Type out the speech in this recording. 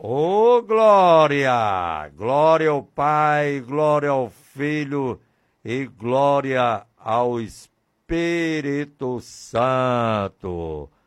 Ô, glória! Glória ao Pai, glória ao Filho e glória ao Espírito Santo.